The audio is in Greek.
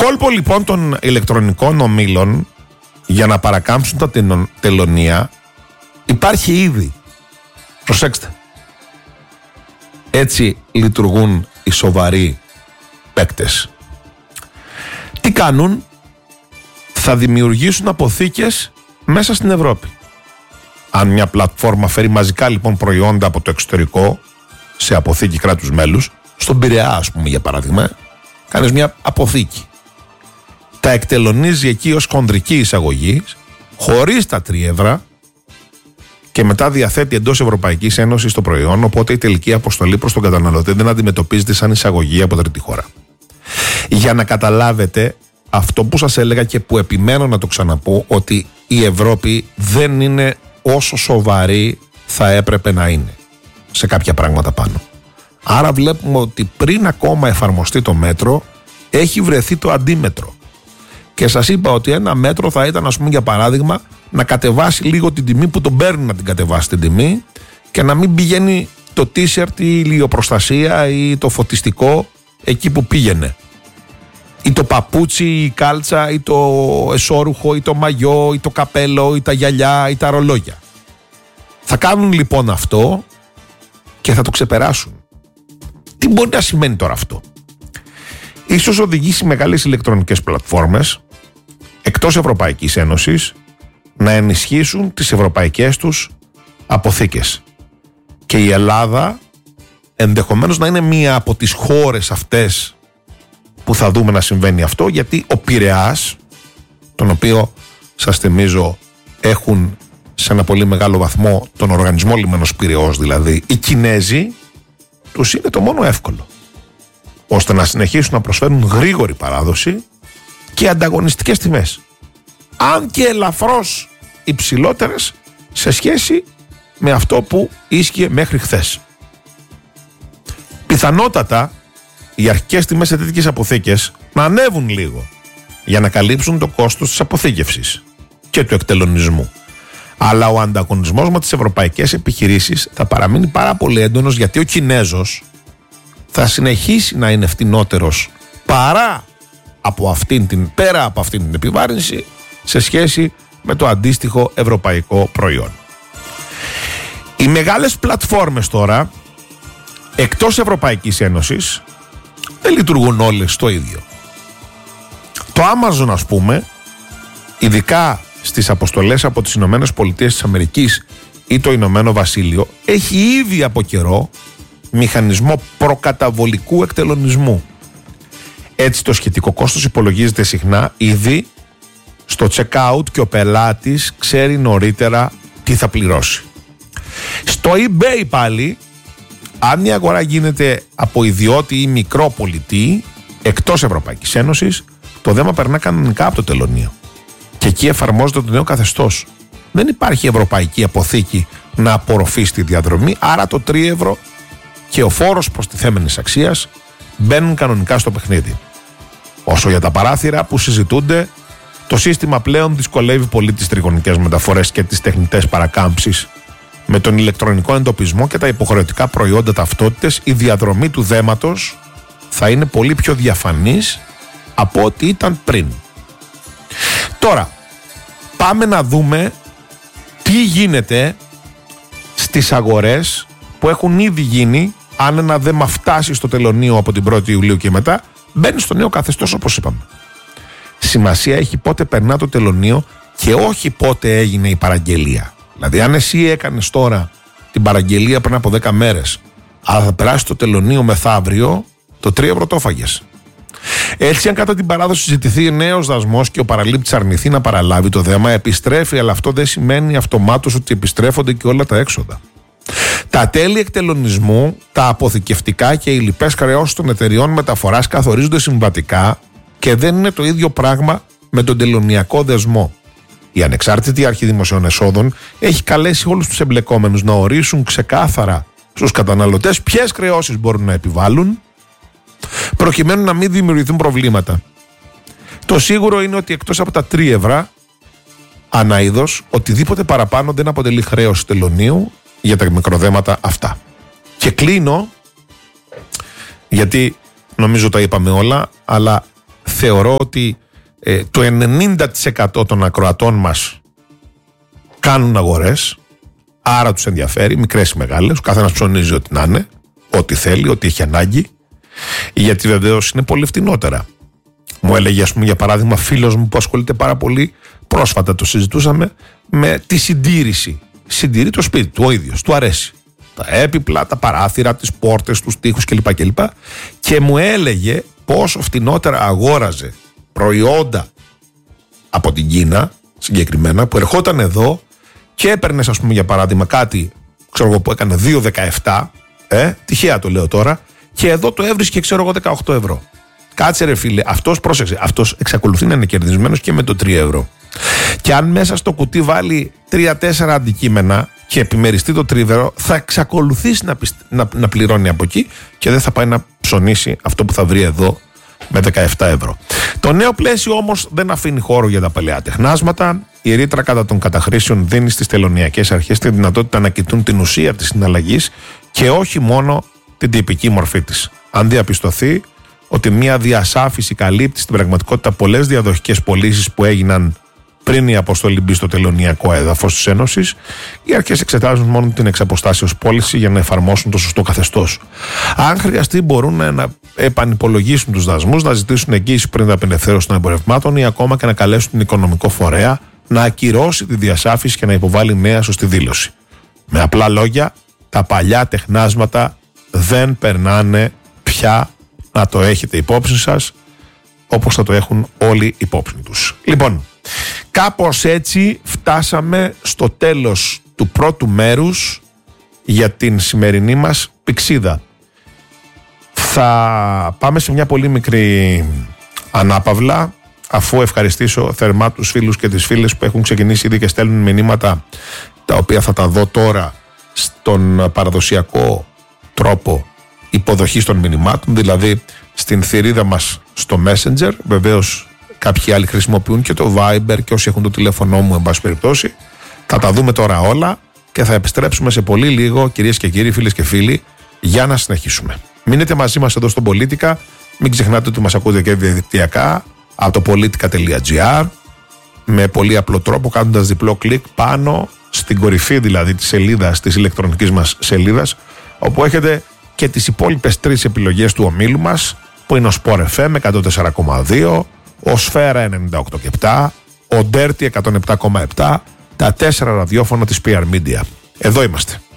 κόλπο λοιπόν των ηλεκτρονικών ομίλων για να παρακάμψουν τα τελωνεία υπάρχει ήδη. Προσέξτε. Έτσι λειτουργούν οι σοβαροί παίκτες. Τι κάνουν? Θα δημιουργήσουν αποθήκες μέσα στην Ευρώπη. Αν μια πλατφόρμα φέρει μαζικά λοιπόν προϊόντα από το εξωτερικό σε αποθήκη κράτους μέλους, στον Πειραιά ας πούμε για παράδειγμα, κάνεις μια αποθήκη. Τα εκτελωνίζει εκεί ως χονδρική εισαγωγή, χωρίς τα 3 ευρώ και μετά διαθέτει εντός Ευρωπαϊκής Ένωσης το προϊόν, οπότε η τελική αποστολή προς τον καταναλωτή δεν αντιμετωπίζεται σαν εισαγωγή από τρίτη χώρα. Για να καταλάβετε αυτό που σας έλεγα και που επιμένω να το ξαναπώ, ότι η Ευρώπη δεν είναι όσο σοβαρή θα έπρεπε να είναι σε κάποια πράγματα πάνω. Άρα βλέπουμε ότι πριν ακόμα εφαρμοστεί το μέτρο έχει βρεθεί το αντίμετρο. Και σας είπα ότι ένα μέτρο θα ήταν, ας πούμε, για παράδειγμα, να κατεβάσει λίγο την τιμή που τον παίρνει να την κατεβάσει την τιμή και να μην πηγαίνει το t-shirt ή η ηλιοπροστασία ή το φωτιστικό εκεί που πήγαινε. Ή το παπούτσι, ή η κάλτσα, ή το εσώρουχο, ή το μαγιό, ή το καπέλο, ή τα γυαλιά, ή τα ρολόγια. Θα κάνουν λοιπόν αυτό και θα το ξεπεράσουν. Τι μπορεί να σημαίνει τώρα αυτό? Ίσως οδηγήσει μεγάλες ηλεκτρονικές πλατφόρμες εκτός Ευρωπαϊκής Ένωσης να ενισχύσουν τις ευρωπαϊκές τους αποθήκες. Και η Ελλάδα ενδεχομένως να είναι μία από τις χώρες αυτές που θα δούμε να συμβαίνει αυτό, γιατί ο Πειραιάς, τον οποίο σας θυμίζω έχουν σε ένα πολύ μεγάλο βαθμό τον οργανισμό Λιμένος Πειραιώς, δηλαδή οι Κινέζοι, τους είναι το μόνο εύκολο ώστε να συνεχίσουν να προσφέρουν γρήγορη παράδοση και ανταγωνιστικές τιμές, αν και ελαφρώς υψηλότερες σε σχέση με αυτό που ίσχυε μέχρι χθες. Πιθανότατα οι αρχικές τιμές σε τέτοιες αποθήκες να ανέβουν λίγο για να καλύψουν το κόστος της αποθήκευσης και του εκτελονισμού. Αλλά ο ανταγωνισμός με τις ευρωπαϊκές επιχειρήσεις θα παραμείνει πάρα πολύ έντονος, γιατί ο Κινέζος θα συνεχίσει να είναι φτηνότερος πέρα από αυτήν την επιβάρυνση σε σχέση με το αντίστοιχο ευρωπαϊκό προϊόν. Οι μεγάλες πλατφόρμες τώρα εκτός Ευρωπαϊκής Ένωσης δεν λειτουργούν όλες το ίδιο. Το Amazon, ας πούμε, ειδικά στις αποστολές από τις Ηνωμένες Πολιτείες της Αμερικής ή το Ηνωμένο Βασίλειο, έχει ήδη από καιρό μηχανισμό προκαταβολικού εκτελονισμού. Έτσι το σχετικό κόστος υπολογίζεται συχνά ήδη στο checkout και ο πελάτης ξέρει νωρίτερα τι θα πληρώσει. Στο eBay πάλι, αν η αγορά γίνεται από ιδιώτη ή μικρό πολιτή εκτός Ευρωπαϊκής Ένωσης, το δέμα περνά κανονικά από το τελωνείο. Και εκεί εφαρμόζεται το νέο καθεστώς. Δεν υπάρχει ευρωπαϊκή αποθήκη να απορροφήσει τη διαδρομή, άρα το 3 ευρώ και ο φόρος προστιθέμενης αξίας μπαίνουν κανονικά στο παιχνίδι. Όσο για τα παράθυρα που συζητούνται, το σύστημα πλέον δυσκολεύει πολύ τις τριγωνικές μεταφορές και τις τεχνητές παρακάμψεις. Με τον ηλεκτρονικό εντοπισμό και τα υποχρεωτικά προϊόντα ταυτότητες, η διαδρομή του δέματος θα είναι πολύ πιο διαφανής από ό,τι ήταν πριν. Τώρα, πάμε να δούμε τι γίνεται στις αγορές που έχουν ήδη γίνει. Αν ένα δέμα φτάσει στο τελωνείο από την 1η Ιουλίου και μετά, μπαίνει στο νέο καθεστώς, όπως είπαμε. Σημασία έχει πότε περνά το τελωνείο και όχι πότε έγινε η παραγγελία. Δηλαδή, αν εσύ έκανες τώρα την παραγγελία πριν από 10 μέρες, αλλά θα περάσει το τελωνείο μεθαύριο, το 3 ευρώ το έφαγες. Έτσι, αν κατά την παράδοση ζητηθεί νέος δασμός και ο παραλήπτης αρνηθεί να παραλάβει το δέμα, επιστρέφει, αλλά αυτό δεν σημαίνει αυτομάτως ότι επιστρέφονται και όλα τα έξοδα. Τα τέλη εκτελονισμού, τα αποθηκευτικά και οι λοιπές χρεώσεις των εταιριών μεταφοράς καθορίζονται συμβατικά και δεν είναι το ίδιο πράγμα με τον τελωνειακό δεσμό. Η ανεξάρτητη αρχή δημοσίων εσόδων έχει καλέσει όλους τους εμπλεκόμενους να ορίσουν ξεκάθαρα στους καταναλωτές ποιες χρεώσεις μπορούν να επιβάλλουν, προκειμένου να μην δημιουργηθούν προβλήματα. Το σίγουρο είναι ότι εκτός από τα 3 ευρώ ανά είδος, οτιδήποτε παραπάνω δεν αποτελεί χρέωση τελωνείου για τα μικροδέματα αυτά. Και κλείνω, γιατί νομίζω τα είπαμε όλα, αλλά θεωρώ ότι το 90% των ακροατών μας κάνουν αγορές, άρα τους ενδιαφέρει, μικρές ή μεγάλες, ο καθένας ψωνίζει ό,τι να είναι, ό,τι θέλει, ό,τι έχει ανάγκη, γιατί βεβαίως είναι πολύ φτηνότερα. Μου έλεγε, ας πούμε, για παράδειγμα, φίλος μου που ασχολείται πάρα πολύ, πρόσφατα το συζητούσαμε, με τη συντήρηση. Συντηρεί το σπίτι του ο ίδιος, του αρέσει. Τα έπιπλα, τα παράθυρα, τις πόρτες, τους τοίχους κλπ. Και μου έλεγε πόσο φτηνότερα αγόραζε προϊόντα από την Κίνα, συγκεκριμένα, που ερχόταν εδώ και έπαιρνες, ας πούμε, για παράδειγμα, κάτι, ξέρω εγώ, που έκανε 2,17, τυχαία το λέω τώρα, και εδώ το έβρισκε, ξέρω εγώ, 18 ευρώ. Κάτσε ρε φίλε, αυτός, πρόσεξε, αυτός εξακολουθεί να είναι κερδισμένος και με το 3 ευρώ. Και αν μέσα στο κουτί βάλει 3-4 αντικείμενα και επιμεριστεί το τρίβερο, θα εξακολουθήσει να πληρώνει από εκεί και δεν θα πάει να ψωνίσει αυτό που θα βρει εδώ με 17 ευρώ. Το νέο πλαίσιο όμως δεν αφήνει χώρο για τα παλαιά τεχνάσματα. Η ρήτρα κατά των καταχρήσεων δίνει στις τελωνειακές αρχές τη δυνατότητα να κοιτούν την ουσία της συναλλαγής και όχι μόνο την τυπική μορφή της. Αν διαπιστωθεί ότι μια διασάφηση καλύπτει στην πραγματικότητα πολλές διαδοχικές πωλήσεις που έγιναν πριν η αποστολή μπει στο τελωνειακό έδαφος της Ένωσης, οι αρχές εξετάζουν μόνο την εξαποστάσεως πώληση για να εφαρμόσουν το σωστό καθεστώς. Αν χρειαστεί, μπορούν να επανυπολογίσουν τους δασμούς, να ζητήσουν εγγύηση πριν την απελευθέρωση των εμπορευμάτων ή ακόμα και να καλέσουν την οικονομικό φορέα να ακυρώσει τη διασάφηση και να υποβάλει νέα σωστή δήλωση. Με απλά λόγια, τα παλιά τεχνάσματα δεν περνάνε πια, να το έχετε υπόψη σας, όπως θα το έχουν όλοι υπόψη τους. Λοιπόν, κάπως έτσι φτάσαμε στο τέλος του πρώτου μέρους για την σημερινή μας πηξίδα. Θα πάμε σε μια πολύ μικρή ανάπαυλα, αφού ευχαριστήσω θερμά τους φίλους και τις φίλες που έχουν ξεκινήσει ήδη και στέλνουν μηνύματα, τα οποία θα τα δω τώρα στον παραδοσιακό τρόπο υποδοχής των μηνυμάτων, δηλαδή στην θηρίδα μας στο Messenger. Βεβαίως κάποιοι άλλοι χρησιμοποιούν και το Viber και όσοι έχουν το τηλέφωνό μου, εν πάση περιπτώσει. Θα τα δούμε τώρα όλα και θα επιστρέψουμε σε πολύ λίγο, κυρίες και κύριοι, φίλες και φίλοι, για να συνεχίσουμε. Μείνετε μαζί μας εδώ στο Πολίτικα. Μην ξεχνάτε ότι μας ακούτε και διαδικτυακά από το politica.gr με πολύ απλό τρόπο, κάνοντας διπλό κλικ πάνω στην κορυφή δηλαδή της σελίδας, της ηλεκτρονικής μας σελίδας, όπου έχετε και τις υπόλοιπες 3 επιλογές του ομίλου μας, που είναι ο Sport FM 104,2, ο Σφαίρα 98,7, ο Dirty 107,7, τα 4 ραδιόφωνα της PR Media. Εδώ είμαστε.